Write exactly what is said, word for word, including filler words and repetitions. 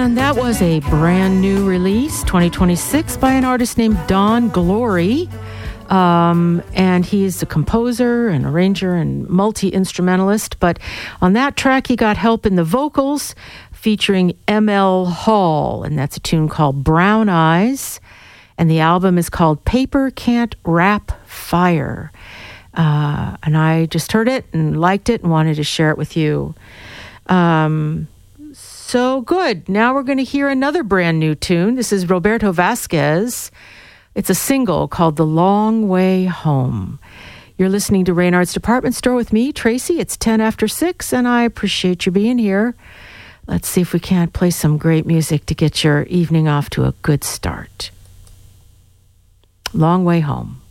And that was a brand new release, twenty twenty-six, by an artist named Don Glory. Um, and he's a composer and arranger and multi-instrumentalist. But on that track, he got help in the vocals featuring M L Hall. And that's a tune called Brown Eyes. And the album is called Paper Can't Wrap Fire. Uh, and I just heard it and liked it and wanted to share it with you. Um, so good. Now we're going to hear another brand new tune. This is Roberto Vasquez. It's a single called The Long Way Home. You're listening to Raynard's Department Store with me, Tracy. It's ten after six, and I appreciate you being here. Let's see if we can't play some great music to get your evening off to a good start. Long Way Home.